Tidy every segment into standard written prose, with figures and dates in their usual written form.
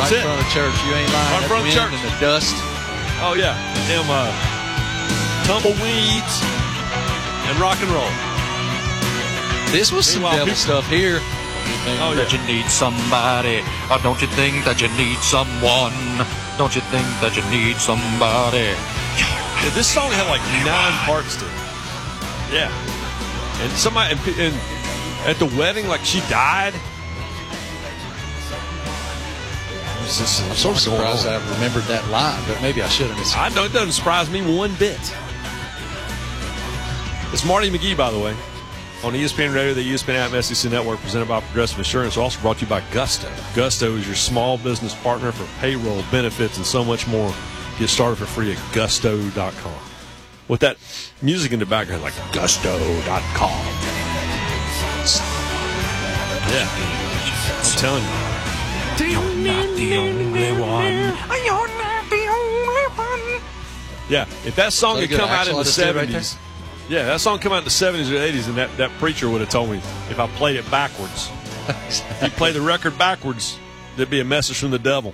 That's right it. in front of the church. You ain't lying. Right in front of the That church. wind and the dust. Oh, yeah. Them tumbleweeds and rock and roll. This was some Meanwhile, devil stuff here. Oh, that you need somebody, or don't you think that you need someone? Don't you think that you need somebody? Yeah, this song had like 9 parts to it. Yeah. And somebody, and at the wedding, like she died. I'm sort of surprised I remembered that line, but maybe I should have. I know it doesn't surprise me one bit. It's Marty McGee, by the way, on ESPN Radio, the ESPN app, SEC Network, presented by Progressive Insurance. Also brought to you by Gusto. Gusto is your small business partner for payroll, benefits, and so much more. Get started for free at gusto.com. With that music in the background, like gusto.com. Yeah. I'm telling you. You're not the only one. You're not the only one. Yeah, if that song had come out in the right 70s, yeah, that song come out in the 70s or 80s, and that preacher would have told me if I played it backwards. If you play the record backwards, there'd be a message from the devil.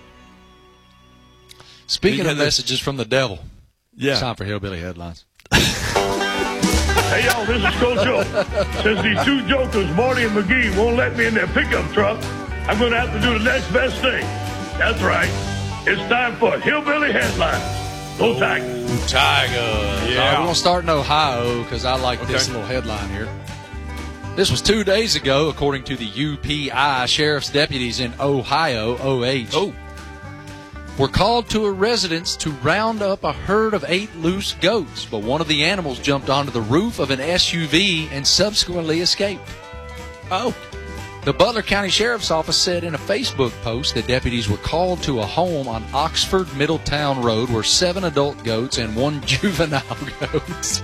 Speaking of messages from the devil, yeah, it's time for Hillbilly Headlines. Hey, y'all, this is Coach Joe. Since these 2 jokers, Marty and McGee, won't let me in their pickup truck, I'm going to have to do the next best thing. That's right. It's time for Hillbilly Headlines. Go Tigers. Tigers. Yeah. We're going to start in Ohio because I like this little headline here. This was 2 days ago, according to the UPI. Sheriff's deputies in Ohio, OH, were called to a residence to round up a herd of 8 loose goats, but one of the animals jumped onto the roof of an SUV and subsequently escaped. The Butler County Sheriff's Office said in a Facebook post that deputies were called to a home on Oxford Middletown Road where 7 adult goats and 1 juvenile goat.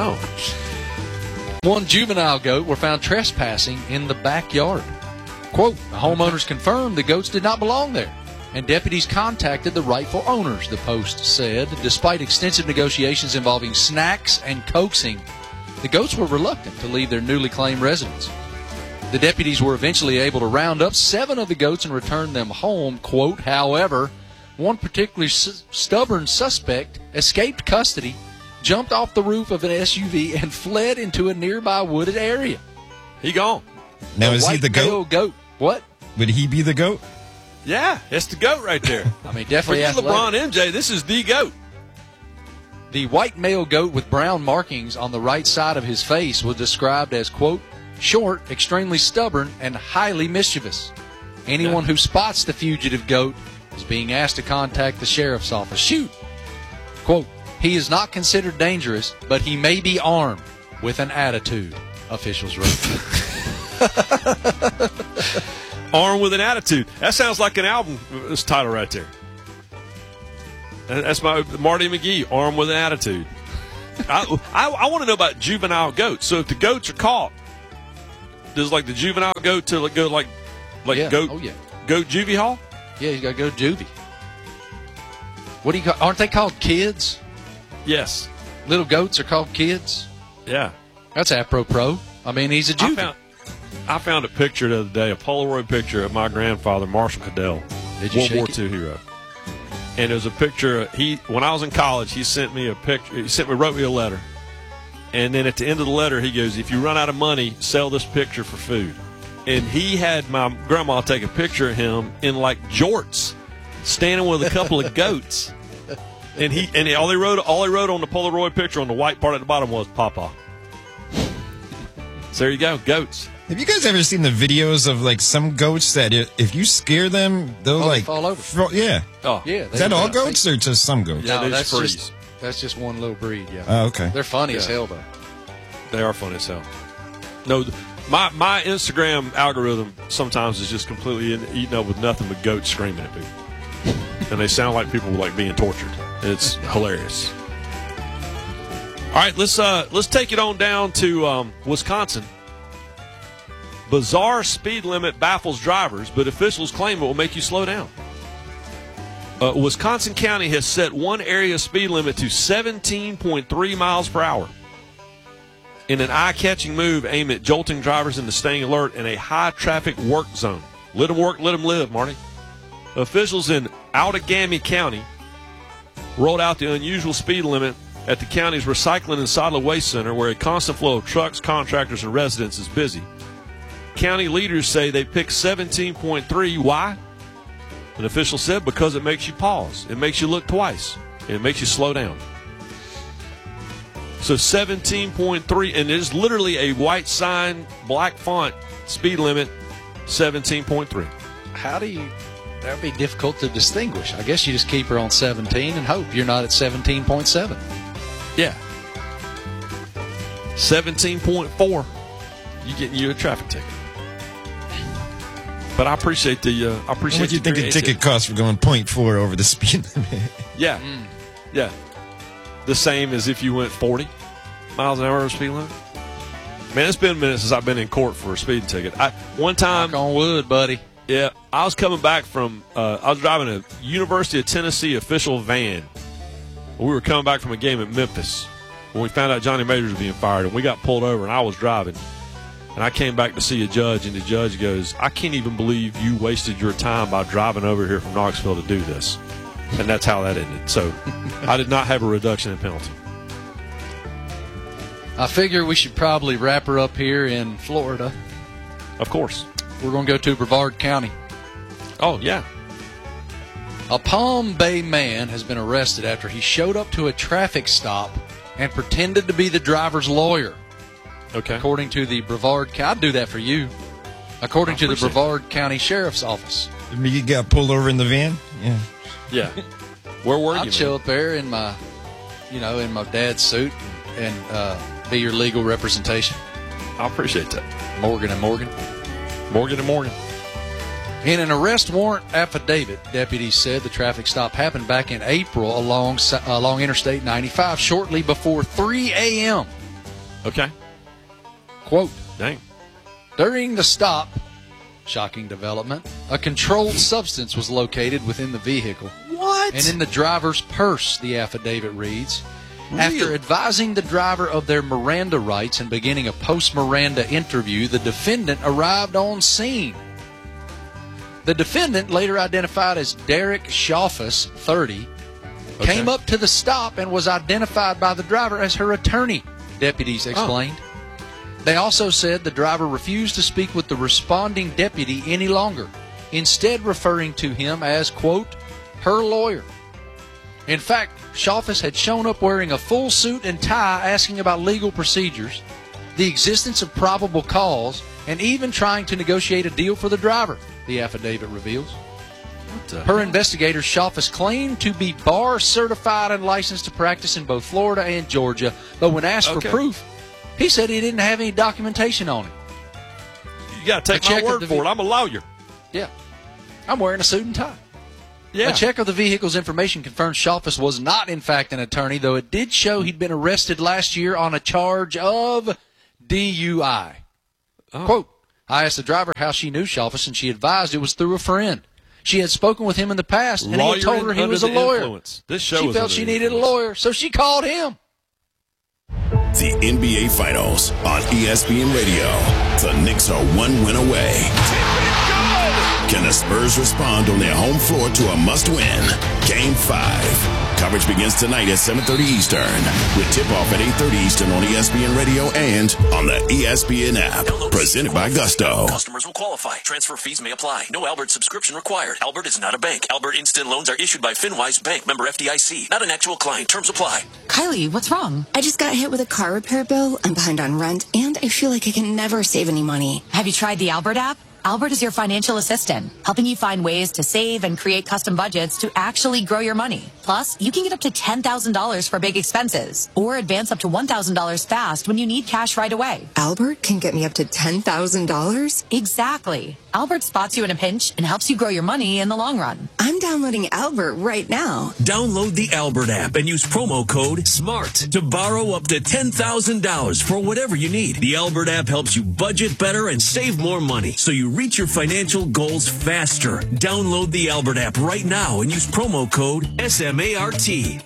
One juvenile goat were found trespassing in the backyard. Quote, the homeowners confirmed the goats did not belong there, and deputies contacted the rightful owners, the post said. Despite extensive negotiations involving snacks and coaxing, the goats were reluctant to leave their newly claimed residence. The deputies were eventually able to round up 7 of the goats and return them home. Quote, however, one particularly stubborn suspect escaped custody, jumped off the roof of an SUV, and fled into a nearby wooded area. He gone. Now, is he the goat? What? Would he be the goat? Yeah, it's the GOAT right there. I mean, definitely Forget LeBron, MJ, this is the GOAT. The white male goat with brown markings on the right side of his face was described as, quote, short, extremely stubborn, and highly mischievous. Anyone who spots the fugitive goat is being asked to contact the sheriff's office. Shoot! Quote, he is not considered dangerous, but he may be armed with an attitude, officials wrote. Armed with an attitude. That sounds like an album title right there. That's my Marty McGee, Armed with an Attitude. I want to know about juvenile goats. So if the goats are caught, does like the juvenile goat to go like goat juvie hall? Yeah, you got to go to juvie. What do you call? Aren't they called kids? Yes. Little goats are called kids. Yeah. That's apropos. I mean, he's a juvie. I found a picture the other day, a Polaroid picture of my grandfather, Marshall Cadell, World War II hero. And it was a picture. When I was in college, he sent me a picture. Wrote me a letter. And then at the end of the letter, he goes, if you run out of money, sell this picture for food. And he had my grandma take a picture of him in like jorts, standing with a couple of goats. And all he wrote on the Polaroid picture on the white part at the bottom was Papa. So there you go, goats. Have you guys ever seen the videos of like some goats that if you scare them, they'll like fall over? Yeah. Oh, yeah. Is that all goats or just some goats? Yeah, no, that's just one little breed. Yeah. Oh, okay. They're funny as hell, though. They are funny as hell. No, my Instagram algorithm sometimes is just completely eaten up with nothing but goats screaming at people, and they sound like people like being tortured. It's hilarious. All right, let's take it on down to Wisconsin. Bizarre speed limit baffles drivers, but officials claim it will make you slow down. Wisconsin County has set one area speed limit to 17.3 miles per hour in an eye-catching move aimed at jolting drivers into staying alert in a high-traffic work zone. Let them work, let them live, Marty. Officials in Outagamie County rolled out the unusual speed limit at the county's Recycling and Solid Waste Center, where a constant flow of trucks, contractors, and residents is busy. County leaders say they picked 17.3. Why? An official said because it makes you pause. It makes you look twice. And it makes you slow down. So 17.3, and there's literally a white sign, black font, speed limit, 17.3. How do you... That would be difficult to distinguish. I guess you just keep her on 17 and hope you're not at 17.7. Yeah. 17.4, you a traffic ticket. But I appreciate the What do you think a ticket costs for going 0.4 over the speed limit? Yeah. Yeah. The same as if you went 40 miles an hour over the speed limit. Man, it's been a minute since I've been in court for a speeding ticket. One time, knock on wood, buddy. Yeah, I was coming back from I was driving a University of Tennessee official van. We were coming back from a game at Memphis when we found out Johnny Majors was being fired, and we got pulled over, and I was driving. And I came back to see a judge, and the judge goes, I can't even believe you wasted your time by driving over here from Knoxville to do this. And that's how that ended. So I did not have a reduction in penalty. I figure we should probably wrap her up here in Florida. Of course. We're going to go to Brevard County. Oh, yeah. A Palm Bay man has been arrested after he showed up to a traffic stop and pretended to be the driver's lawyer. Okay. According to the Brevard County, I'd do that for you. According to the Brevard County Sheriff's Office. You got pulled over in the van? Yeah. Yeah. Where were you? I'd show up there in my, in my dad's suit and be your legal representation. I appreciate that. Morgan and Morgan. Morgan and Morgan. In an arrest warrant affidavit, deputies said the traffic stop happened back in April along Interstate 95 shortly before 3 a.m. Okay. Quote, dang. During the stop, shocking development, a controlled substance was located within the vehicle. What? And in the driver's purse, the affidavit reads. Really? After advising the driver of their Miranda rights and beginning a post-Miranda interview, the defendant arrived on scene. The defendant, later identified as Derek Schaufus, 30, came up to the stop and was identified by the driver as her attorney, deputies explained. They also said the driver refused to speak with the responding deputy any longer, instead referring to him as, quote, her lawyer. In fact, Schaufus had shown up wearing a full suit and tie, asking about legal procedures, the existence of probable cause, and even trying to negotiate a deal for the driver, the affidavit reveals. Per investigators, Schaufus claimed to be bar certified and licensed to practice in both Florida and Georgia, but when asked for proof, he said he didn't have any documentation on it. You got to take my word for it. I'm a lawyer. Yeah. I'm wearing a suit and tie. Yeah. A check of the vehicle's information confirmed Schaufus was not, in fact, an attorney, though it did show he'd been arrested last year on a charge of DUI. Quote, I asked the driver how she knew Schaufus, and she advised it was through a friend. She had spoken with him in the past, and he had told her he was a lawyer. She felt she needed a lawyer, so she called him. The NBA Finals on ESPN Radio. The Knicks are one win away. Can the Spurs respond on their home floor to a must-win? Game 5. Coverage begins tonight at 7:30 Eastern, with tip-off at 8:30 Eastern on ESPN Radio and on the ESPN app. Presented by Gusto. Customers will qualify. Transfer fees may apply. No Albert subscription required. Albert is not a bank. Albert Instant Loans are issued by FinWise Bank, member FDIC. Not an actual client. Terms apply. Kylie, what's wrong? I just got hit with a car repair bill. I'm behind on rent, and I feel like I can never save any money. Have you tried the Albert app? Albert is your financial assistant, helping you find ways to save and create custom budgets to actually grow your money. Plus, you can get up to $10,000 for big expenses or advance up to $1,000 fast when you need cash right away. Albert can get me up to $10,000? Exactly. Albert spots you in a pinch and helps you grow your money in the long run. I'm downloading Albert right now. Download the Albert app and use promo code SMART to borrow up to $10,000 for whatever you need. The Albert app helps you budget better and save more money, so you reach your financial goals faster. Download the Albert app right now and use promo code SMART.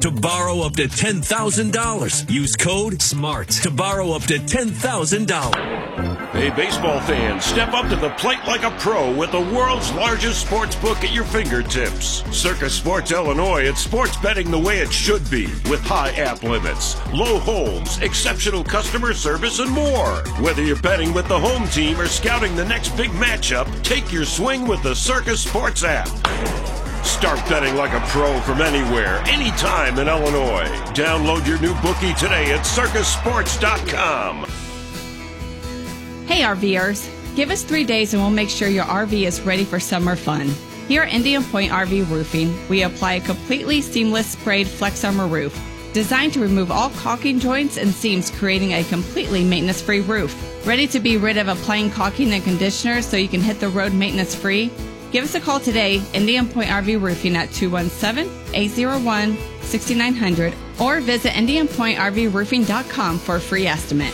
to borrow up to $10,000. Use code SMART to borrow up to $10,000. Hey, baseball fans, step up to the plate like a pro with the world's largest sports book at your fingertips. Circus Sports Illinois, it's sports betting the way it should be, with high app limits, low holds, exceptional customer service, and more. Whether you're betting with the home team or scouting the next big matchup, take your swing with the Circus Sports app. Start betting like a pro from anywhere, anytime in Illinois. Download your new bookie today at circusports.com. Hey RVers, give us 3 days and we'll make sure your RV is ready for summer fun. Here at Indian Point RV Roofing, we apply a completely seamless sprayed Flex Armor roof, designed to remove all caulking joints and seams, creating a completely maintenance-free roof. Ready to be rid of applying caulking and conditioner so you can hit the road maintenance-free? Give us a call today, Indian Point RV Roofing at 217-801-6900, or visit IndianPointRVRoofing.com for a free estimate.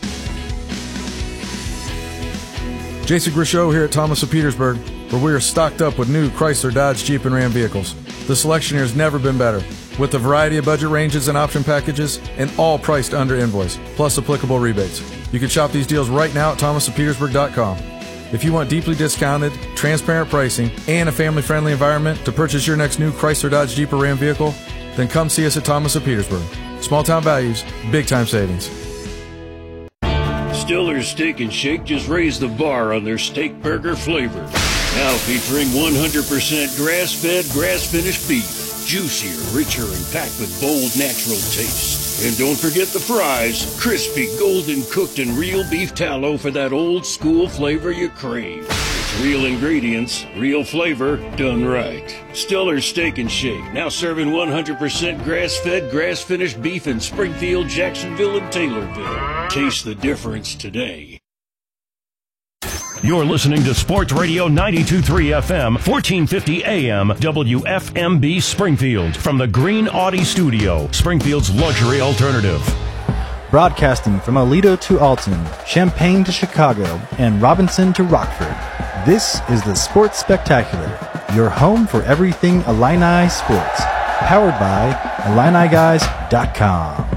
Jason Grishow here at Thomas of Petersburg, where we are stocked up with new Chrysler, Dodge, Jeep, and Ram vehicles. The selection here has never been better, with a variety of budget ranges and option packages, and all priced under invoice, plus applicable rebates. You can shop these deals right now at thomasofpetersburg.com. If you want deeply discounted, transparent pricing, and a family-friendly environment to purchase your next new Chrysler, Dodge, Jeep, or Ram vehicle, then come see us at Thomas of Petersburg. Small-town values, big-time savings. Stiller's Steak and Shake just raised the bar on their steak burger flavor. Now featuring 100% grass-fed, grass-finished beef. Juicier, richer, and packed with bold, natural taste. And don't forget the fries. Crispy, golden cooked, and real beef tallow for that old school flavor you crave. It's real ingredients, real flavor, done right. Stiller's Steak and Shake, now serving 100% grass-fed, grass-finished beef in Springfield, Jacksonville, and Taylorville. Taste the difference today. You're listening to Sports Radio 92.3 FM, 1450 AM, WFMB Springfield, from the Green Audi Studio, Springfield's luxury alternative. Broadcasting from Aledo to Alton, Champaign to Chicago, and Robinson to Rockford, this is the Sports Spectacular, your home for everything Illini sports. Powered by IlliniGuys.com.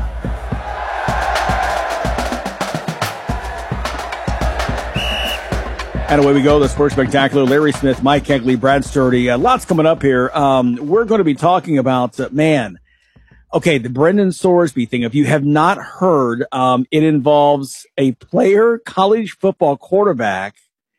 And away we go, the Sports Spectacular. Larry Smith, Mike Kegley, Brad Sturdy. Lots coming up here. We're going to be talking about, the Brendan Sorsby thing. If you have not heard, it involves a player, college football quarterback,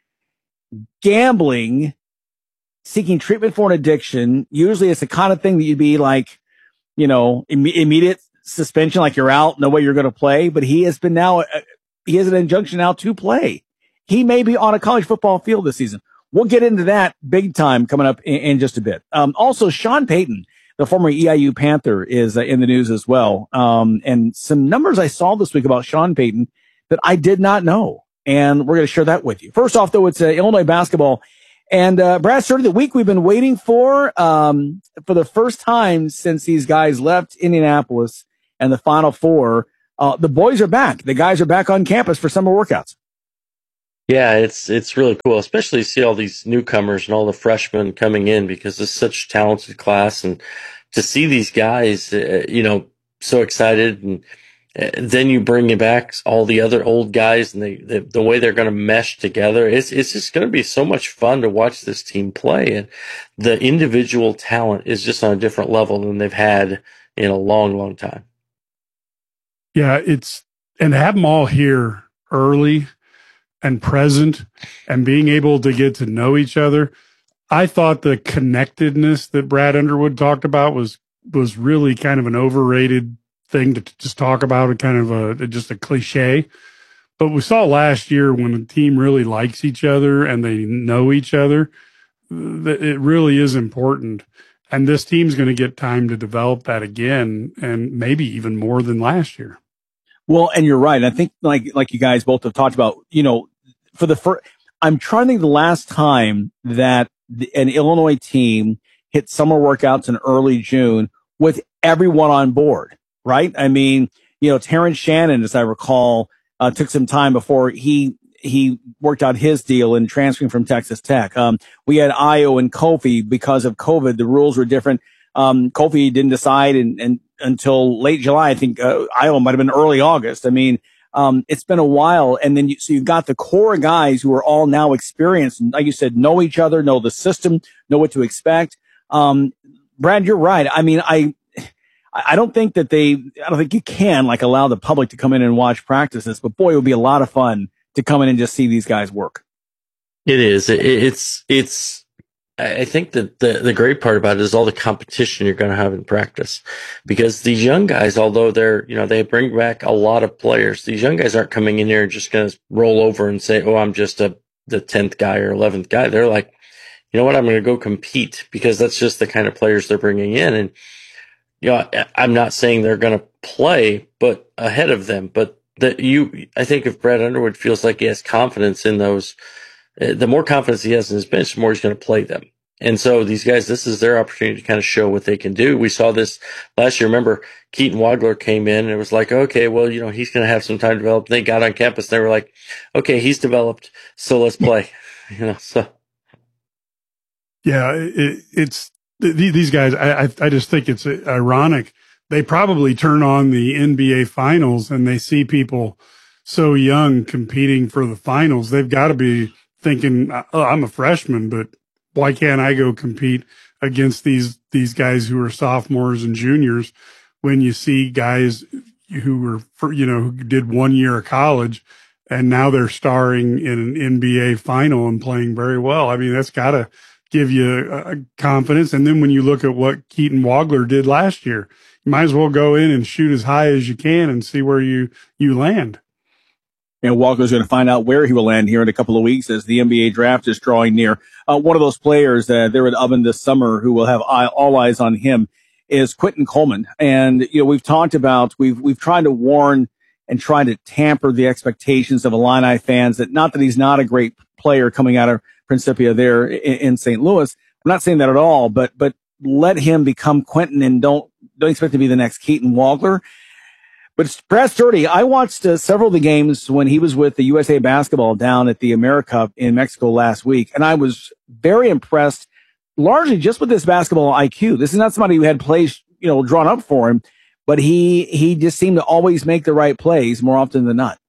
gambling, seeking treatment for an addiction. Usually it's the kind of thing that you'd be like, immediate suspension, like you're out, no way you're going to play. But he has an injunction now to play. He may be on a college football field this season. We'll get into that big time coming up in just a bit. Also, Sean Payton, the former EIU Panther, is in the news as well. And some numbers I saw this week about Sean Payton that I did not know. And we're going to share that with you. First off, though, it's Illinois basketball. And Brad, Sturdy, the week we've been waiting for the first time since these guys left Indianapolis and the Final Four, the boys are back. The guys are back on campus for summer workouts. Yeah, it's really cool, especially to see all these newcomers and all the freshmen coming in, because it's such a talented class, and to see these guys, so excited, and then you bring back all the other old guys and the way they're going to mesh together. It's just going to be so much fun to watch this team play, and the individual talent is just on a different level than they've had in a long, long time. Yeah, and to have them all here early and present and being able to get to know each other. I thought the connectedness that Brad Underwood talked about was really kind of an overrated thing to just talk about, kind of just a cliche. But we saw last year when a team really likes each other and they know each other, that it really is important. And this team's going to get time to develop that again, and maybe even more than last year. Well, and you're right. I think like you guys both have talked about, I'm trying to think the last time that an Illinois team hit summer workouts in early June with everyone on board, right? I mean, Terrence Shannon, as I recall, took some time before he worked out his deal in transferring from Texas Tech. We had Ayo and Kofi because of COVID. The rules were different. Kofi didn't decide and until late July. I think Iowa might have been early August. I mean, it's been a while. And then so you've got the core guys who are all now experienced and, like you said, know each other, know the system, know what to expect. Brad, you're right. I mean, I don't think you can like allow the public to come in and watch practices, but boy, it would be a lot of fun to come in and just see these guys work. It is. It's, I think that the great part about it is all the competition you're going to have in practice, because these young guys, although they bring back a lot of players, these young guys aren't coming in here and just going to roll over and say, oh, I'm just the 10th guy or 11th guy. They're like, you know what? I'm going to go compete, because that's just the kind of players they're bringing in. And, I'm not saying they're going to play, but ahead of them, but I think if Brad Underwood feels like he has confidence in those, the more confidence he has in his bench, the more he's going to play them. And so these guys, this is their opportunity to kind of show what they can do. We saw this last year. Remember, Keaton Wagler came in and it was like, okay, well, he's going to have some time to develop. They got on campus and they were like, okay, he's developed, so let's play. So. Yeah, it's these guys. I just think it's ironic. They probably turn on the NBA finals and they see people so young competing for the finals. They've got to be thinking, oh, I'm a freshman, but why can't I go compete against these guys who are sophomores and juniors? When you see guys who who did 1 year of college and now they're starring in an NBA final and playing very well. I mean, that's got to give you confidence. And then when you look at what Keaton Wagler did last year, you might as well go in and shoot as high as you can and see where you land. And Walker's going to find out where he will land here in a couple of weeks as the NBA draft is drawing near. One of those players there at Ubben this summer who will have all eyes on him is Quentin Coleman. And, we've talked about, we've tried to warn and try to tamper the expectations of Illini fans that not that he's not a great player coming out of Principia there in St. Louis. I'm not saying that at all, but let him become Quentin and don't expect to be the next Keaton Wagler. But Brad Sturdy, I watched several of the games when he was with the USA Basketball down at the AmeriCup in Mexico last week, and I was very impressed, largely just with this basketball IQ. This is not somebody who had plays, drawn up for him, but he just seemed to always make the right plays more often than not.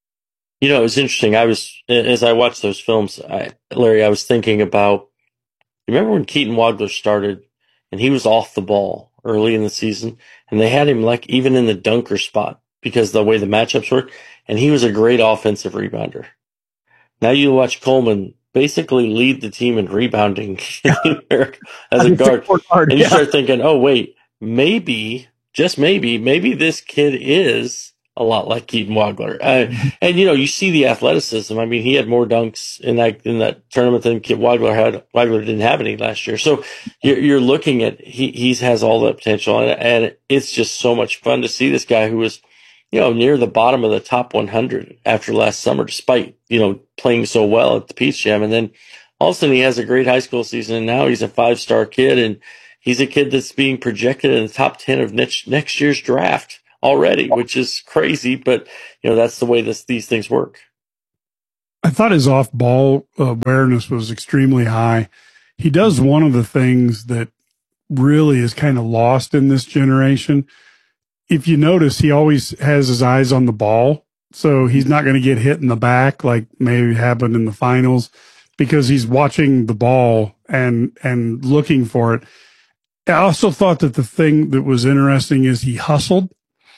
It was interesting. As I watched those films, Larry, I was thinking about, remember when Keaton Wagler started and he was off the ball early in the season, and they had him like even in the dunker spot because the way the matchups work, and he was a great offensive rebounder. Now you watch Coleman basically lead the team in rebounding as a guard, and you start thinking, oh wait, maybe, just maybe this kid is a lot like Keaton Wagler. And you see the athleticism. I mean, he had more dunks in that tournament than Wagler had. Wagler didn't have any last year. So you're looking at, he has all the potential, and it's just so much fun to see this guy who was, near the bottom of the top 100 after last summer, despite, playing so well at the Peach Jam. And then all of a sudden he has a great high school season, and now he's a 5-star kid, and he's a kid that's being projected in the top 10 of next year's draft already, which is crazy, but that's the way these things work. I thought his off-ball awareness was extremely high. He does one of the things that really is kind of lost in this generation. If you notice, he always has his eyes on the ball, so he's not going to get hit in the back like maybe happened in the finals, because he's watching the ball and looking for it. I also thought that the thing that was interesting is he hustled.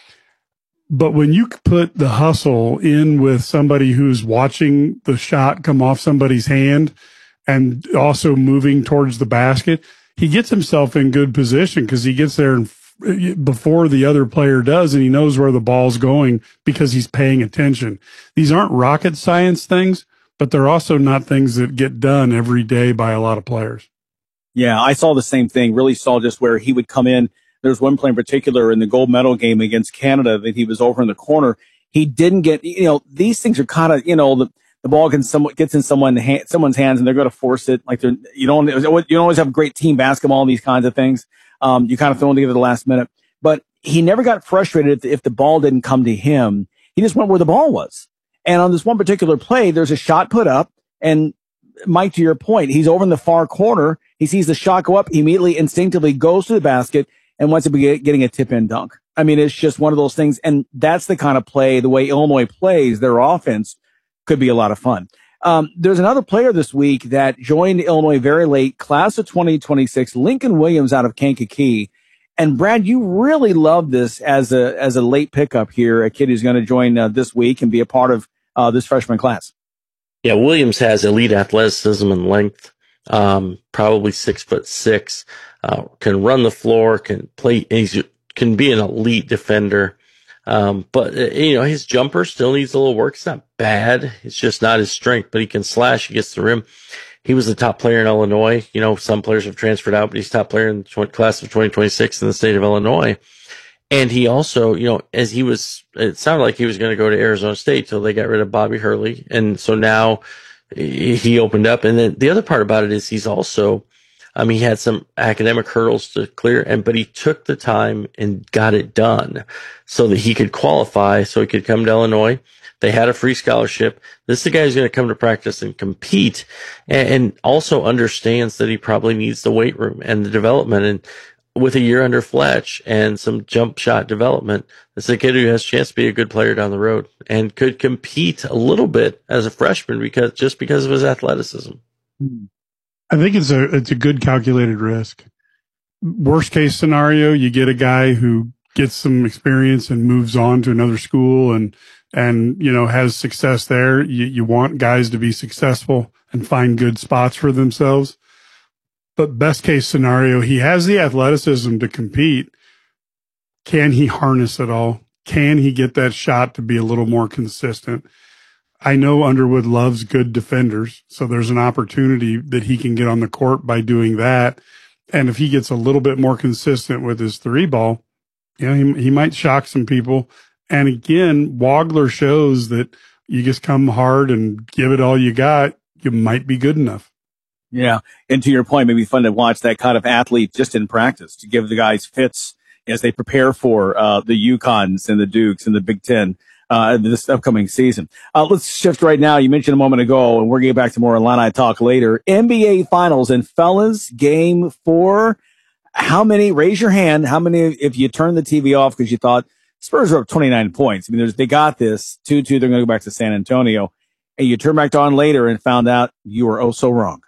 But when you put the hustle in with somebody who's watching the shot come off somebody's hand and also moving towards the basket, he gets himself in good position because he gets there before the other player does, and he knows where the ball's going because he's paying attention. These aren't rocket science things, but they're also not things that get done every day by a lot of players. Yeah, I saw the same thing. Really saw just where he would come in. There's one play in particular in the gold medal game against Canada that he was over in the corner. He didn't get, these things are kind of, the ball gets in someone's hands and they're going to force it. Like you don't always have great team basketball and these kinds of things. You kind of throw them together at the last minute, but he never got frustrated if the ball didn't come to him. He just went where the ball was. And on this one particular play, there's a shot put up, and Mike, to your point, he's over in the far corner. He sees the shot go up. He immediately instinctively goes to the basket and winds up getting a tip-in dunk. I mean, it's just one of those things. And that's the kind of play, the way Illinois plays, their offense could be a lot of fun. There's another player this week that joined Illinois very late, class of 2026, Lincoln Williams out of Kankakee. And Brad, you really love this as a late pickup here, a kid who's going to join this week and be a part of this freshman class. Yeah, Williams has elite athleticism and length, probably 6'6", can run the floor, can play, can be an elite defender. But his jumper still needs a little work. It's not bad. It's just not his strength, but he can slash. He gets the rim. He was the top player in Illinois. Some players have transferred out, but he's top player in the class of 2026 in the state of Illinois. And he also, it sounded like he was going to go to Arizona State till they got rid of Bobby Hurley. And so now he opened up. And then the other part about it is he's also, he had some academic hurdles to clear, but he took the time and got it done so that he could qualify, so he could come to Illinois. They had a free scholarship. This is the guy who's going to come to practice and compete, and also understands that he probably needs the weight room and the development. And with a year under Fletch and some jump shot development, this is a kid who has a chance to be a good player down the road and could compete a little bit as a freshman because of his athleticism. I think it's a good calculated risk. Worst case scenario, you get a guy who gets some experience and moves on to another school and has success there. You want guys to be successful and find good spots for themselves. But best case scenario, he has the athleticism to compete. Can he harness it all? Can he get that shot to be a little more consistent? I know Underwood loves good defenders, so there's an opportunity that he can get on the court by doing that. And if he gets a little bit more consistent with his three ball, he might shock some people. And again, Wagler shows that you just come hard and give it all you got, you might be good enough. Yeah. And to your point, maybe fun to watch that kind of athlete just in practice to give the guys fits as they prepare for the UConns and the Dukes and the Big Ten this upcoming season. Let's shift right now. You mentioned a moment ago, and we're getting back to more Illini talk later. NBA Finals, and fellas, Game 4. How many? Raise your hand. How many? If you turned the TV off because you thought Spurs are up 29 points. I mean, they got this 2-2. They're going to go back to San Antonio, and you turn back on later and found out you were oh so wrong.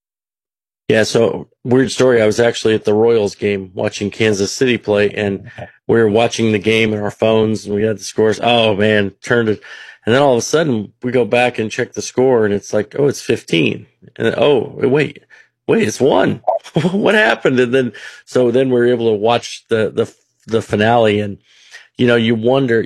Yeah, so weird story. I was actually at the Royals game watching Kansas City play, and we were watching the game on our phones, and we had the scores. Oh, man, turned it. And then all of a sudden, we go back and check the score, and it's like, oh, it's 15. And wait, it's 1. What happened? And then we were able to watch the finale, and, you wonder,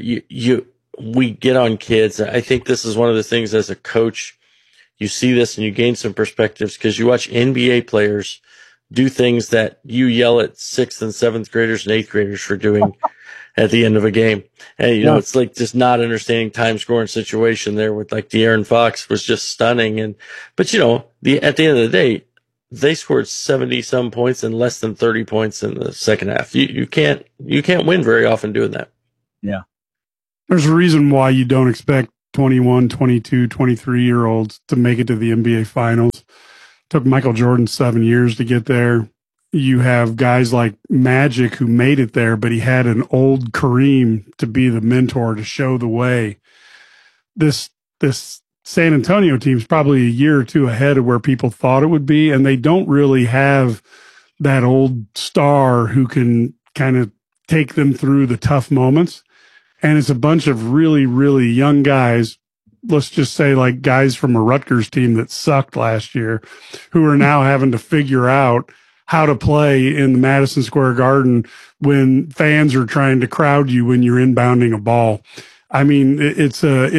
we get on kids. I think this is one of the things as a coach, you see this and you gain some perspectives because you watch NBA players do things that you yell at 6th and 7th graders and 8th graders for doing at the end of a game. And, it's like just not understanding time, score, and situation there with like De'Aaron Fox was just stunning. But at the end of the day, they scored 70 some points and less than 30 points in the second half. You can't win very often doing that. Yeah. There's a reason why you don't expect 21, 22, 23-year-olds to make it to the NBA Finals. It took Michael Jordan 7 years to get there. You have guys like Magic who made it there, but he had an old Kareem to be the mentor to show the way. This San Antonio team is probably a year or two ahead of where people thought it would be, and they don't really have that old star who can kind of take them through the tough moments. And it's a bunch of really, really young guys. Let's just say like guys from a Rutgers team that sucked last year who are now having to figure out how to play in the Madison Square Garden when fans are trying to crowd you when you're inbounding a ball. I mean, there's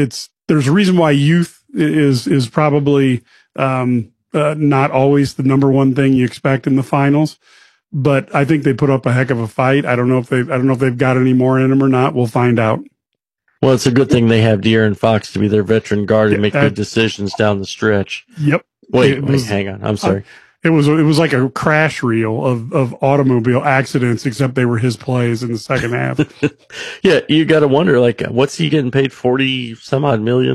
a reason why youth is probably, not always the number one thing you expect in the finals. But I think they put up a heck of a fight. I don't know if they've got any more in them or not. We'll find out. Well, it's a good thing they have De'Aaron Fox to be their veteran guard and make good decisions down the stretch. Yep. Wait, hang on. I'm sorry. It was like a crash reel of automobile accidents, except they were his plays in the second half. Yeah, you got to wonder, like, what's he getting paid? 40 some odd million?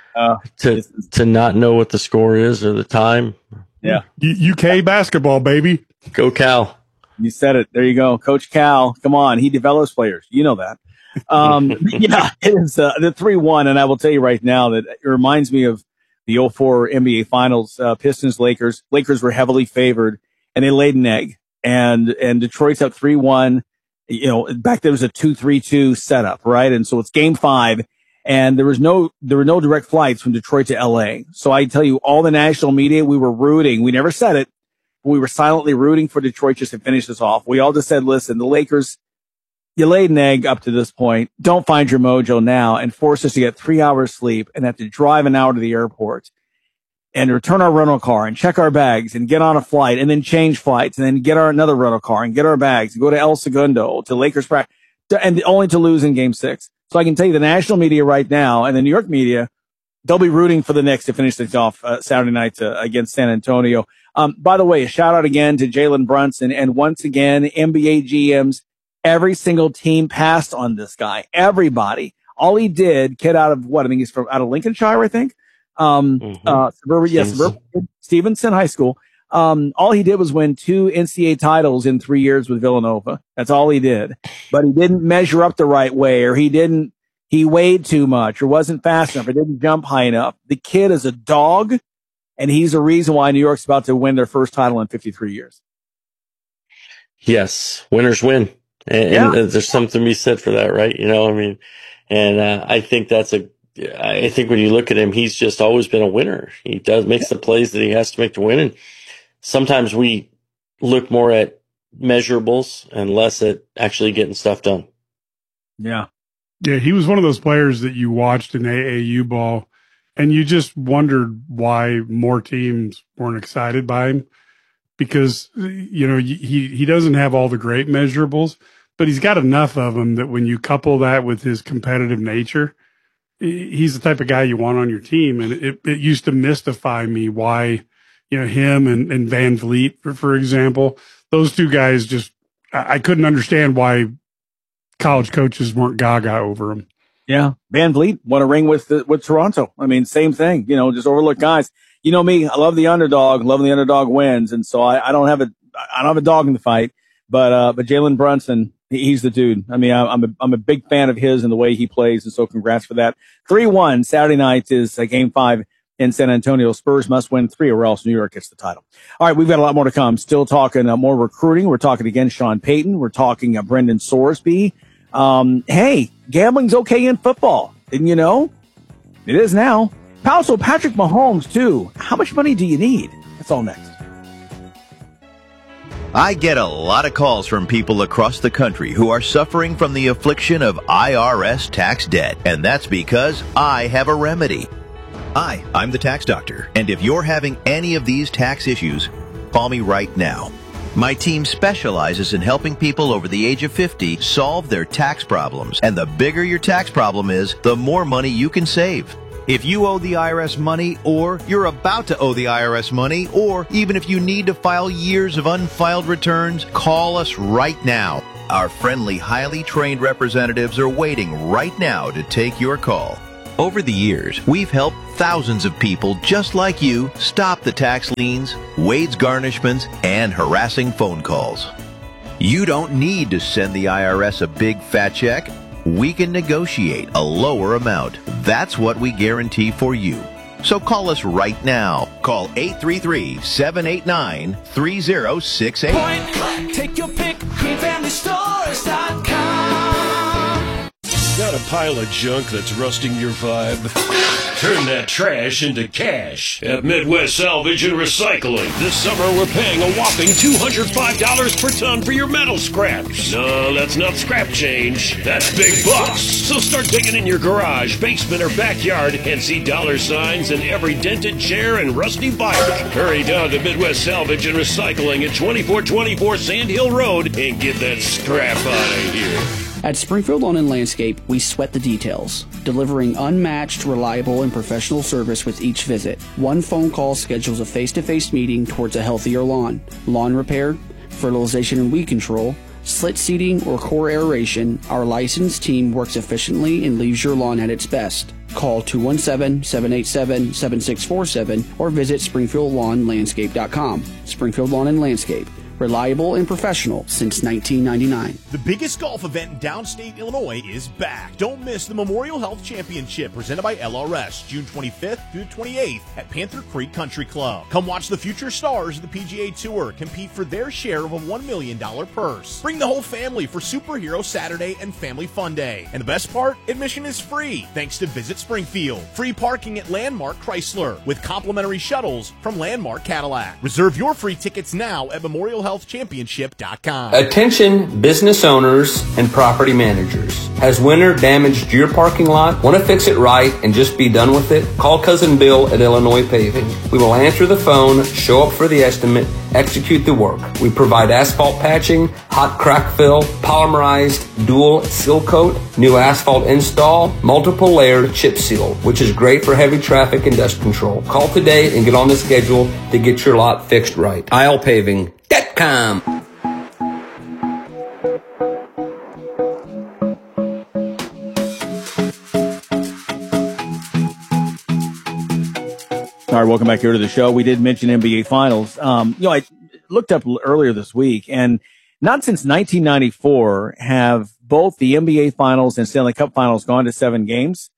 to not know what the score is or the time. Yeah. UK basketball, baby. Go Cal. You said it. There you go. Coach Cal. Come on. He develops players. You know that. Yeah, it is the 3-1. And I will tell you right now that it reminds me of the 04 NBA Finals, Pistons, Lakers. Lakers were heavily favored and they laid an egg, and Detroit's up 3-1. You know, back there was a 2-3-2 setup, right? And so it's game 5, and there were no direct flights from Detroit to LA. So I tell you, all the national media, we were rooting. We never said it, but we were silently rooting for Detroit just to finish this off. We all just said, listen, the Lakers, you laid an egg up to this point. Don't find your mojo now and force us to get 3 hours sleep and have to drive an hour to the airport and return our rental car and check our bags and get on a flight and then change flights and then get another rental car and get our bags and go to El Segundo to Lakers practice, and only to lose in game 6. So I can tell you the national media right now and the New York media, they'll be rooting for the Knicks to finish things off Saturday night against San Antonio. By the way, a shout out again to Jalen Brunson, and once again, NBA GMs, every single team passed on this guy. Everybody. All he did, kid out of what? I think he's out of Lincolnshire, I think. Suburban Stevenson High School. All he did was win 2 NCAA titles in 3 years with Villanova. That's all he did. But he didn't measure up the right way, or he weighed too much, or wasn't fast enough, or didn't jump high enough. The kid is a dog, and he's the reason why New York's about to win their first title in 53 years. Yes, winners win. And there's something to be said for that, right? You know, I mean, and I think I think when you look at him, he's just always been a winner. He makes the plays that he has to make to win. And sometimes we look more at measurables and less at actually getting stuff done. Yeah. Yeah. He was one of those players that you watched in AAU ball and you just wondered why more teams weren't excited by him, because, you know, he doesn't have all the great measurables, but he's got enough of them that when you couple that with his competitive nature, he's the type of guy you want on your team. And it used to mystify me why, you know, him and Van Vliet, for example, those two guys just, I couldn't understand why college coaches weren't gaga over him. Yeah. Van Vliet won a ring with Toronto. I mean, same thing, you know, just overlooked guys. You know me, I love the underdog, wins. And so I don't have a dog in the fight, but Jalen Brunson, he's the dude. I mean, I'm a big fan of his and the way he plays. And so congrats for that. 3-1 Saturday night is game 5 in San Antonio. Spurs must win 3 or else New York gets the title. All right. We've got a lot more to come. Still talking more recruiting. We're talking again, Sean Payton. We're talking Brendan Sorsby. Hey, gambling's okay in football. Didn't you know? It is now. Also, Patrick Mahomes, too. How much money do you need? That's all next. I get a lot of calls from people across the country who are suffering from the affliction of IRS tax debt, and that's because I have a remedy. Hi, I'm the tax doctor, and if you're having any of these tax issues, call me right now. My team specializes in helping people over the age of 50 solve their tax problems, and the bigger your tax problem is, the more money you can save. If you owe the IRS money, or you're about to owe the IRS money, or even if you need to file years of unfiled returns, call us right now. Our friendly, highly trained representatives are waiting right now to take your call. Over the years, we've helped thousands of people just like you stop the tax liens, wage garnishments, and harassing phone calls. You don't need to send the IRS a big fat check. We can negotiate a lower amount. That's what we guarantee for you. So call us right now. Call 833-789-3068. Take your pick, GreenFamilyStores.com. Got a pile of junk that's rusting your vibe? Turn that trash into cash at Midwest Salvage and Recycling. This summer, we're paying a whopping $205 per ton for your metal scraps. No, that's not scrap change. That's big bucks. So start digging in your garage, basement, or backyard and see dollar signs in every dented chair and rusty bike. Hurry down to Midwest Salvage and Recycling at 2424 Sand Hill Road and get that scrap out of here. At Springfield Lawn and Landscape, we sweat the details, delivering unmatched, reliable, and professional service with each visit. One phone call schedules a face-to-face meeting towards a healthier lawn. Lawn repair, fertilization and weed control, slit seating, or core aeration, our licensed team works efficiently and leaves your lawn at its best. Call 217-787-7647 or visit SpringfieldLawnLandscape.com. Springfield Lawn and Landscape. Reliable and professional since 1999. The biggest golf event in downstate Illinois is back. Don't miss the Memorial Health Championship presented by LRS, June 25th through the 28th at Panther Creek Country Club. Come watch the future stars of the PGA Tour compete for their share of a $1 million purse. Bring the whole family for Superhero Saturday and Family Fun Day. And the best part, admission is free thanks to Visit Springfield. Free parking at Landmark Chrysler with complimentary shuttles from Landmark Cadillac. Reserve your free tickets now at MemorialHealthChampionship.com. Attention business owners and property managers. Has winter damaged your parking lot? Want to fix it right and just be done with it? Call Cousin Bill at Illinois Paving. We will answer the phone, show up for the estimate, execute the work. We provide asphalt patching, hot crack fill, polymerized dual seal coat, new asphalt install, multiple layered chip seal, which is great for heavy traffic and dust control. Call today and get on the schedule to get your lot fixed right. ILPaving.com. All right, welcome back here to the show. We did mention NBA Finals. I looked up earlier this week, and not since 1994 have both the NBA Finals and Stanley Cup Finals gone to 7 games.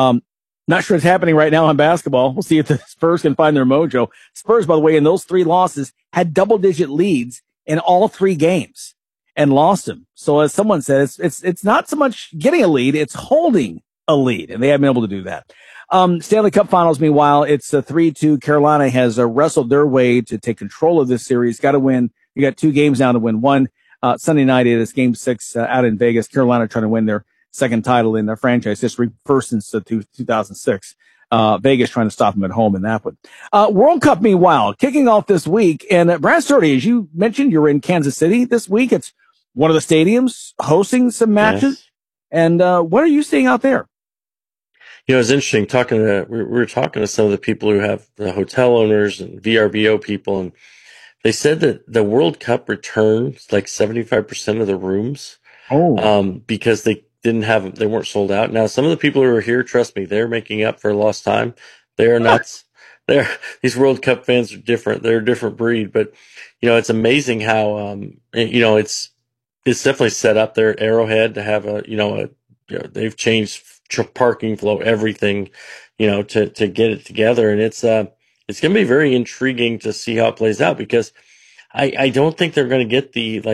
Not sure it's happening right now in basketball. We'll see if the Spurs can find their mojo. Spurs, by the way, in those 3 losses, had double-digit leads in all 3 games and lost them. So as someone said, it's not so much getting a lead, it's holding a lead, and they haven't been able to do that. Stanley Cup Finals, meanwhile, it's 3-2. Carolina has wrestled their way to take control of this series. Got to win. You got 2 games now to win one. Sunday night it is Game 6 out in Vegas. Carolina trying to win their second title in their franchise history, first since 2006. Vegas trying to stop them at home in that one. World Cup, meanwhile, kicking off this week. And Brad Sturdy, as you mentioned, you're in Kansas City this week. It's one of the stadiums hosting some matches. Yes. And what are you seeing out there? You know, it's interesting we were talking to some of the people who have the hotel owners and VRBO people, and they said that the World Cup returns like 75% of the rooms. Because they weren't sold out. Now, some of the people who are here, trust me, they're making up for lost time. They are nuts. These World Cup fans are different. They're a different breed, but you know, it's amazing how, it's definitely set up there at Arrowhead to have they've changed parking flow, everything, to get it together. And it's going to be very intriguing to see how it plays out, because I don't think they're going to get the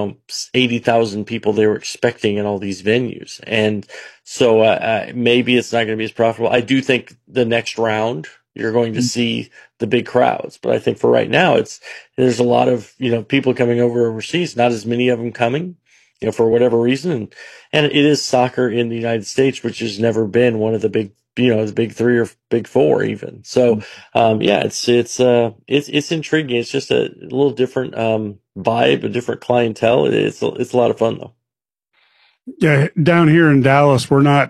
80,000 people they were expecting in all these venues. And so, maybe it's not going to be as profitable. I do think the next round you're going to see the big crowds, but I think for right now there's a lot of, people coming over overseas, not as many of them coming, for whatever reason. And it is soccer in the United States, which has never been one of the big, the big 3 or big 4 even. So, it's intriguing. It's just a little different, vibe, a different clientele. It's a lot of fun though. Yeah. Down here in Dallas,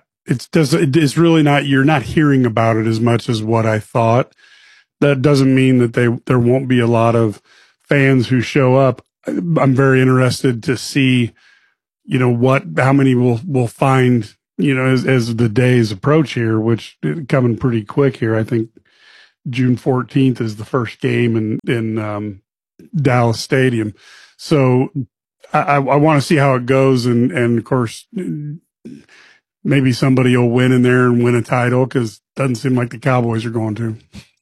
it's really not, you're not hearing about it as much as what I thought. That doesn't mean that there won't be a lot of fans who show up. I'm very interested to see, how many will find, as the days approach here, which coming pretty quick here. I think June 14th is the first game in Dallas Stadium. So I want to see how it goes. And of course, maybe somebody will win in there and win a title, because it doesn't seem like the Cowboys are going to.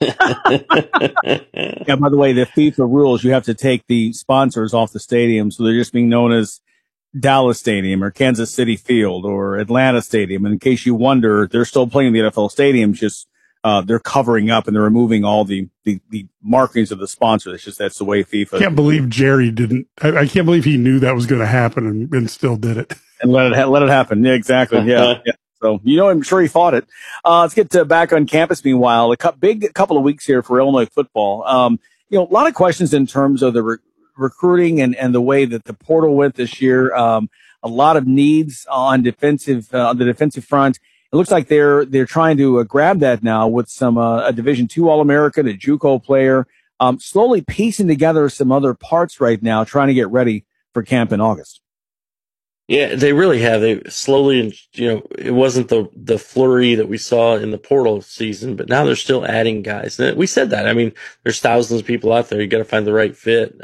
Yeah, by the way, the FIFA rules, you have to take the sponsors off the stadium. So they're just being known as Dallas Stadium or Kansas City Field or Atlanta Stadium. And in case you wonder, they're still playing the NFL stadiums, just they're covering up and they're removing all the markings of the sponsor. It's just that's the way FIFA. I can't believe Jerry didn't. I can't believe he knew that was going to happen and still did it. And let it happen. Yeah, exactly. Yeah. Yeah. So, I'm sure he fought it. Let's get back on campus. Meanwhile, big couple of weeks here for Illinois football. A lot of questions in terms of the recruiting and the way that the portal went this year. A lot of needs on the defensive front. It looks like they're trying to grab that now with some a Division II All-American, a JUCO player, slowly piecing together some other parts right now, trying to get ready for camp in August. Yeah, they really have. They slowly, it wasn't the flurry that we saw in the portal season, but now they're still adding guys. And we said that. I mean, there's thousands of people out there. You got to find the right fit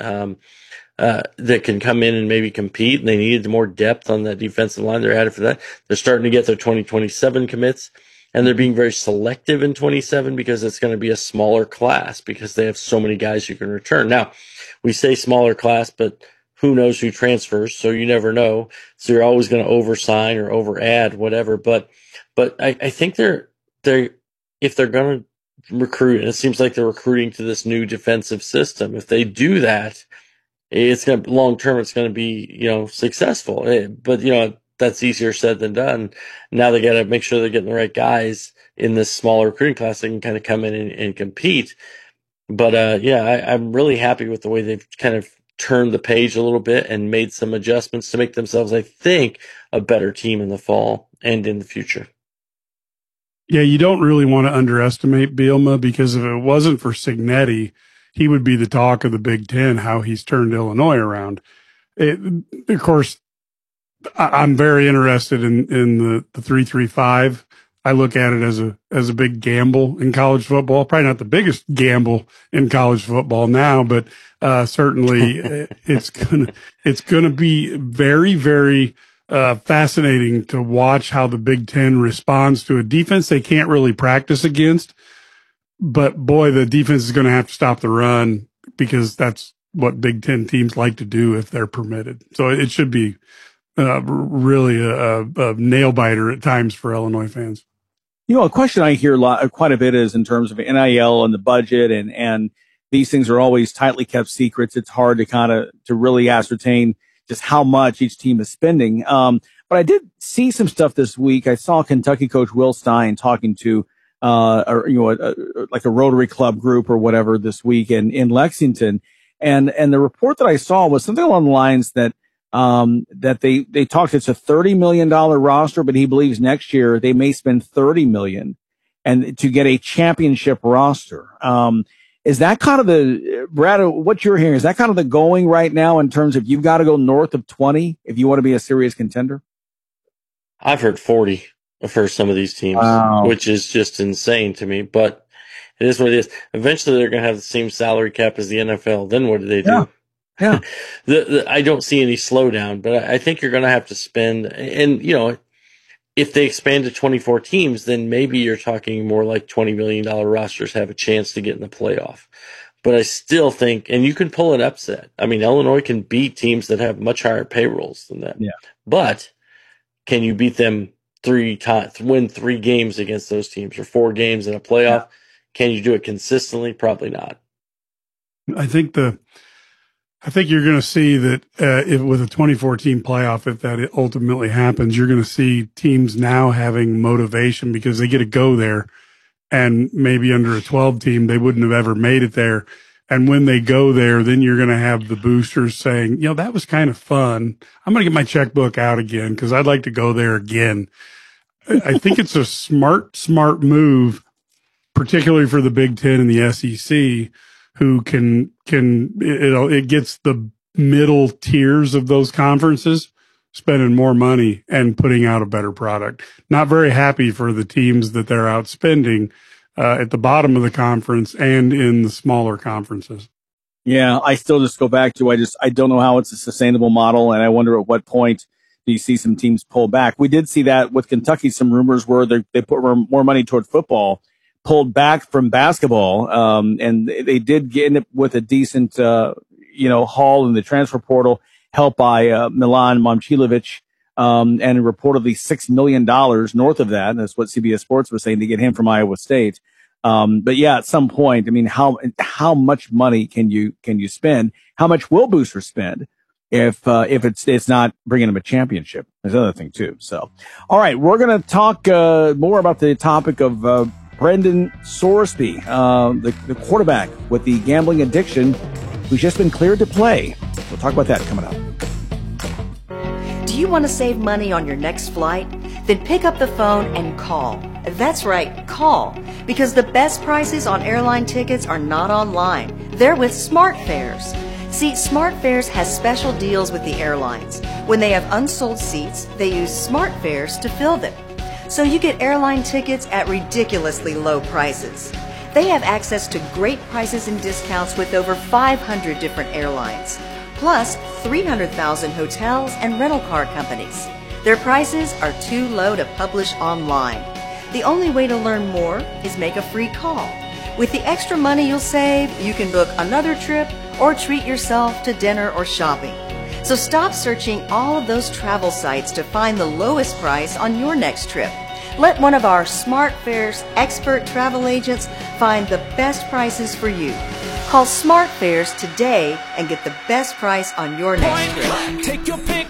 that can come in and maybe compete. And they needed more depth on that defensive line. They're added for that. They're starting to get their 2027 commits, and they're being very selective in 27 because it's going to be a smaller class because they have so many guys you can return. Now, we say smaller class, but who knows who transfers, so you never know. So you're always going to oversign or overadd, whatever. But I think they're if they're going to recruit, and it seems like they're recruiting to this new defensive system. If they do that, it's going to long term. It's going to be successful. But that's easier said than done. Now they got to make sure they're getting the right guys in this smaller recruiting class that can kind of come in and compete. But I'm really happy with the way they've kind of turned the page a little bit and made some adjustments to make themselves, I think, a better team in the fall and in the future. Yeah, you don't really want to underestimate Bielema, because if it wasn't for Cignetti, he would be the talk of the Big Ten, how he's turned Illinois around. Of course, I'm very interested in the 3-3-5. I look at it as a big gamble in college football. Probably not the biggest gamble in college football now, but certainly it's gonna be very, very fascinating to watch how the Big Ten responds to a defense they can't really practice against. But boy, the defense is going to have to stop the run, because that's what Big Ten teams like to do if they're permitted. So it should be really a nail biter at times for Illinois fans. A question I hear quite a bit is in terms of NIL and the budget, and these things are always tightly kept secrets. It's hard to really ascertain just how much each team is spending. But I did see some stuff this week. I saw Kentucky coach Will Stein talking to like a Rotary Club group or whatever this week in Lexington, and the report that I saw was something along the lines that they talked, it's a $30 million roster, but he believes next year they may spend $30 million and to get a championship roster. Is that kind of Brad, what you're hearing, is that kind of the going right now in terms of you've got to go north of 20 if you want to be a serious contender? I've heard 40 for some of these teams, wow, which is just insane to me, but it is what it is. Eventually they're going to have the same salary cap as the NFL. Then what do they do? Yeah. I don't see any slowdown, but I think you're going to have to spend, and if they expand to 24 teams, then maybe you're talking more like $20 million rosters have a chance to get in the playoff. But I still think, and you can pull an upset. I mean, Illinois can beat teams that have much higher payrolls than that. Yeah. But can you beat them 3 times, win 3 games against those teams, or 4 games in a playoff? Yeah. Can you do it consistently? Probably not. I think you're going to see that if with a 24-team playoff, if that ultimately happens, you're going to see teams now having motivation because they get to go there, and maybe under a 12 team, they wouldn't have ever made it there. And when they go there, then you're going to have the boosters saying, that was kind of fun. I'm going to get my checkbook out again because I'd like to go there again. I think it's a smart move, particularly for the Big Ten and the SEC, who it gets the middle tiers of those conferences spending more money and putting out a better product. Not very happy for the teams that they're outspending at the bottom of the conference and in the smaller conferences. Yeah, I still just go back to, I don't know how it's a sustainable model, and I wonder at what point do you see some teams pull back. We did see that with Kentucky, some rumors where they put more money toward football, pulled back from basketball, and they did end up with a decent, haul in the transfer portal, helped by Milan Momcilovic, and reportedly $6 million north of that. And that's what CBS Sports was saying to get him from Iowa State. But yeah, at some point, I mean, how much money can you spend? How much will boosters spend if it's not bringing them a championship? There's another thing too. So, all right, we're going to talk more about the topic of Brendan Sorsby, the quarterback with the gambling addiction, who's just been cleared to play. We'll talk about that coming up. Do you want to save money on your next flight? Then pick up the phone and call. That's right, call. Because the best prices on airline tickets are not online. They're with SmartFares. See, SmartFares has special deals with the airlines. When they have unsold seats, they use SmartFares to fill them. So you get airline tickets at ridiculously low prices. They have access to great prices and discounts with over 500 different airlines, plus 300,000 hotels and rental car companies. Their prices are too low to publish online. The only way to learn more is make a free call. With the extra money you'll save, you can book another trip or treat yourself to dinner or shopping. So stop searching all of those travel sites to find the lowest price on your next trip. Let one of our SmartFares expert travel agents find the best prices for you. Call SmartFares today and get the best price on your next trip. Take your pick,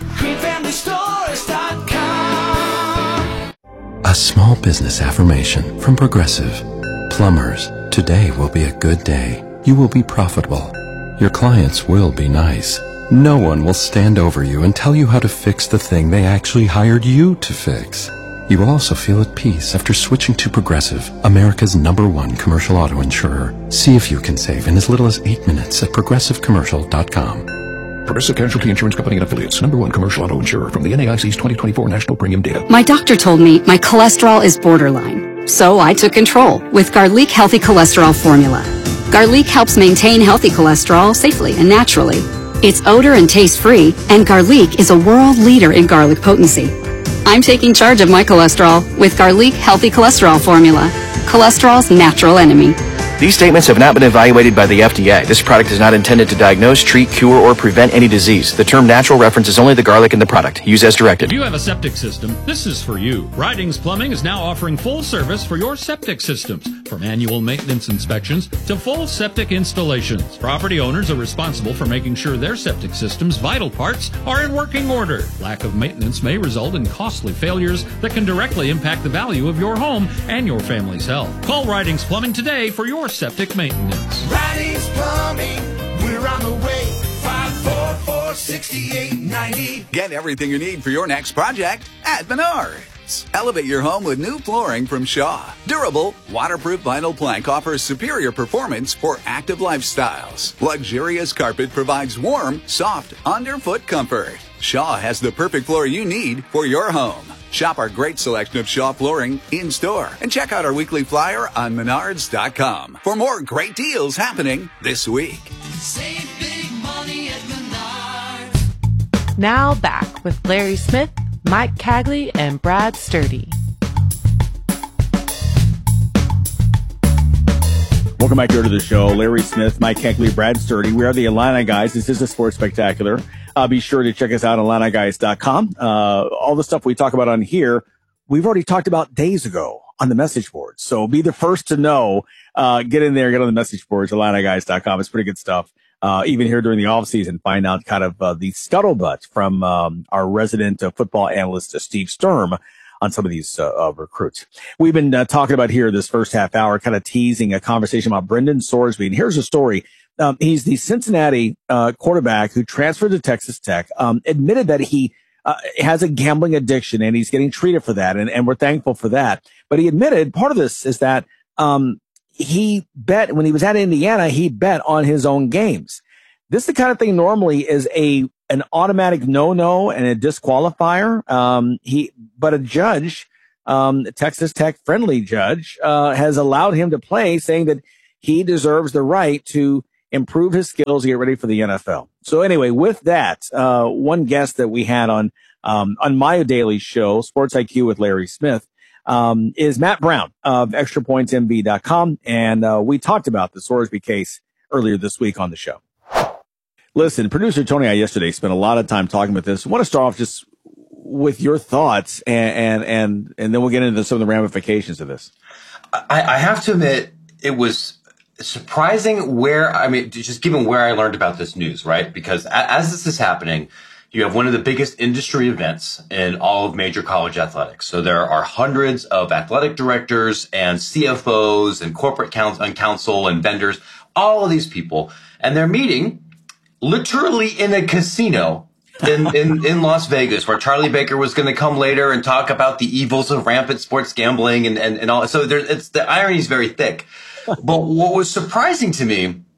greenfamilystores.com. A small business affirmation from Progressive. Plumbers, today will be a good day. You will be profitable. Your clients will be nice. No one will stand over you and tell you how to fix the thing they actually hired you to fix. You will also feel at peace after switching to Progressive, America's #1 commercial auto insurer. See if you can save in as little as 8 minutes at progressivecommercial.com. Progressive Casualty Insurance Company and Affiliates, #1 commercial auto insurer from the NAIC's 2024 National Premium Data. My doctor told me my cholesterol is borderline, so I took control with Garlic Healthy Cholesterol Formula. Garlic helps maintain healthy cholesterol safely and naturally. It's odor and taste free, and Garlic is a world leader in garlic potency. I'm taking charge of my cholesterol with Garlic Healthy Cholesterol Formula, cholesterol's natural enemy. These statements have not been evaluated by the FDA. This product is not intended to diagnose, treat, cure, or prevent any disease. The term natural references only the garlic in the product. Use as directed. If you have a septic system, this is for you. Ridings Plumbing is now offering full service for your septic systems, from annual maintenance inspections to full septic installations. Property owners are responsible for making sure their septic system's vital parts are in working order. Lack of maintenance may result in costly failures that can directly impact the value of your home and your family's health. Call Ridings Plumbing today for your septic maintenance. Ridings Plumbing, we're on the way. 544-6890. Get everything you need for your next project at Menards. Elevate your home with new flooring from Shaw. Durable, waterproof vinyl plank offers superior performance for active lifestyles. Luxurious carpet provides warm, soft, underfoot comfort. Shaw has the perfect floor you need for your home. Shop our great selection of Shaw flooring in-store and check out our weekly flyer on Menards.com for more great deals happening this week. Save big money at Menards. Now back with Larry Smith, Mike Cagley, and Brad Sturdy. Welcome back here to the show. Larry Smith, Mike Cagley, Brad Sturdy. We are the Illini Guys. This is the Sports Spectacular. Be sure to check us out on IlliniGuys.com. All the stuff we talk about on here, we've already talked about days ago on the message boards. So be the first to know. Get in there, get on the message boards, IlliniGuys.com. It's pretty good stuff. Even here during the off season, find out kind of the scuttlebutt from our resident football analyst, Steve Sturm, on some of these recruits. We've been talking about here this first half hour, kind of teasing a conversation about Brendan Sorsby. And here's a story. He's the Cincinnati quarterback who transferred to Texas Tech, admitted that he has a gambling addiction and he's getting treated for that. And we're thankful for that. But he admitted part of this is that he bet when he was at Indiana, he bet on his own games. This is the kind of thing normally is an automatic no-no and a disqualifier. But a judge, Texas Tech friendly judge, has allowed him to play, saying that he deserves the right to improve his skills to get ready for the NFL. So anyway, with that, one guest that we had on my daily show, Sports IQ with Larry Smith, is Matt Brown of ExtraPointsMV.com. And we talked about the Sorsby case earlier this week on the show. Listen, producer Tony and I yesterday spent a lot of time talking about this. I want to start off just with your thoughts and then we'll get into some of the ramifications of this. I have to admit, it was surprising just given where I learned about this news, right? Because as this is happening, you have one of the biggest industry events in all of major college athletics. So there are hundreds of athletic directors and CFOs and corporate counsel and vendors, all of these people, and they're meeting literally in a casino in Las Vegas, where Charlie Baker was going to come later and talk about the evils of rampant sports gambling and all. So the irony is very thick. But what was surprising to me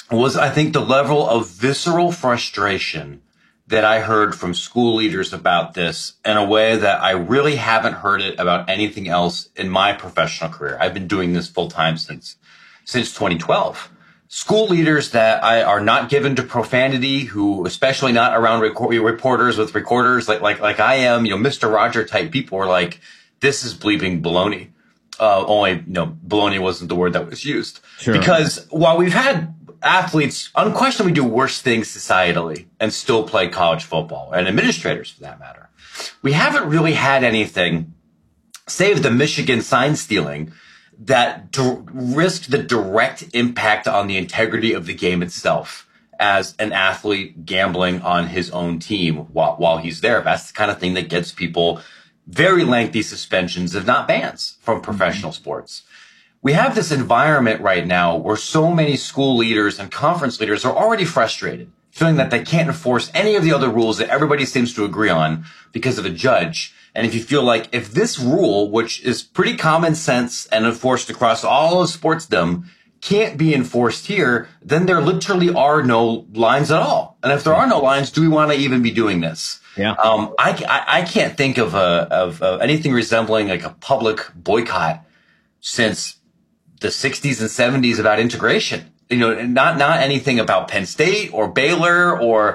was, I think, the level of visceral frustration that I heard from school leaders about this in a way that I really haven't heard it about anything else in my professional career. I've been doing this full time since 2012. School leaders that are not given to profanity, who, especially not around reporters with recorders like I am, Mr. Roger type people are like, this is bleeping baloney. Only, baloney wasn't the word that was used. Sure. Because while we've had athletes unquestionably do worse things societally and still play college football, and administrators for that matter, we haven't really had anything, save the Michigan sign stealing, that risked the direct impact on the integrity of the game itself as an athlete gambling on his own team while he's there. That's the kind of thing that gets people very lengthy suspensions, if not bans, from professional sports. We have this environment right now where so many school leaders and conference leaders are already frustrated, feeling that they can't enforce any of the other rules that everybody seems to agree on because of a judge. And if you feel like if this rule, which is pretty common sense and enforced across all of sportsdom, can't be enforced here, then there literally are no lines at all. And if there are no lines, do we want to even be doing this? Yeah. I can't think of anything resembling like a public boycott since the 60s and 70s about integration. Not anything about Penn State or Baylor or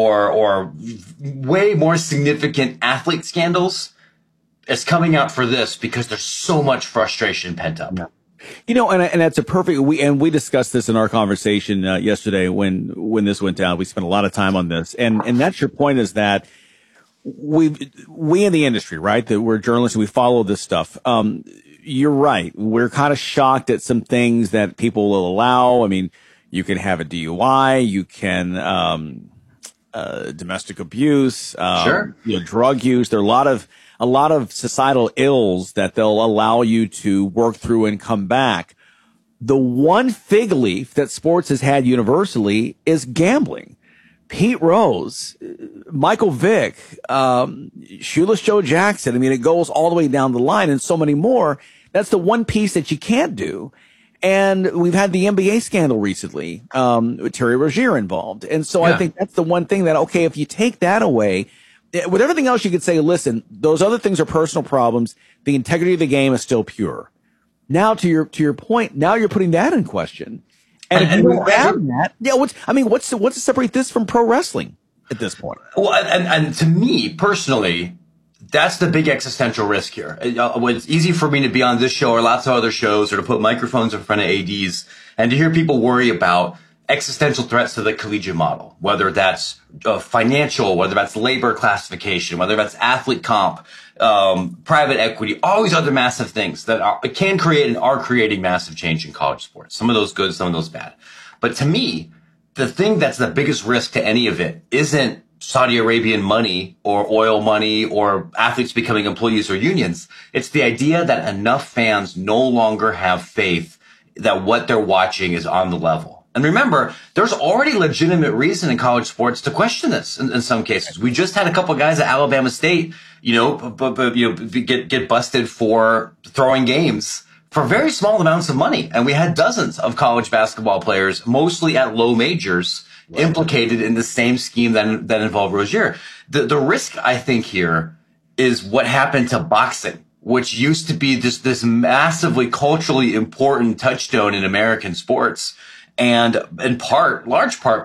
way more significant athlete scandals is coming out for this because there's so much frustration pent up. Yeah. And that's a perfect, we discussed this in our conversation yesterday when this went down. We spent a lot of time on this. And that's your point, is that we in the industry, right, that we're journalists and we follow this stuff. You're right. We're kind of shocked at some things that people will allow. I mean, you can have a DUI, you can, domestic abuse, sure, drug use. There are a lot of societal ills that they'll allow you to work through and come back. The one fig leaf that sports has had universally is gambling. Pete Rose, Michael Vick, Shoeless Joe Jackson. I mean, it goes all the way down the line and so many more. That's the one piece that you can't do. And we've had the NBA scandal recently, with Terry Rozier involved. And so I think that's the one thing that, okay, if you take that away, with everything else, you could say, listen, those other things are personal problems. The integrity of the game is still pure. Now, to your point, now you're putting that in question. And if you don't have that, what's to separate this from pro wrestling at this point? Well, and to me personally, that's the big existential risk here. It's easy for me to be on this show or lots of other shows or to put microphones in front of ADs and to hear people worry about existential threats to the collegiate model, whether that's financial, whether that's labor classification, whether that's athlete comp, private equity, all these other massive things that can create and are creating massive change in college sports. Some of those good, some of those bad. But to me, the thing that's the biggest risk to any of it isn't Saudi Arabian money or oil money or athletes becoming employees or unions. It's the idea that enough fans no longer have faith that what they're watching is on the level. And remember, there's already legitimate reason in college sports to question this in some cases. We just had a couple of guys at Alabama State, get busted for throwing games for very small amounts of money. And we had dozens of college basketball players, mostly at low majors, implicated in the same scheme that involved Rozier. The risk, I think, here is what happened to boxing, which used to be this massively culturally important touchstone in American sports. And in large part,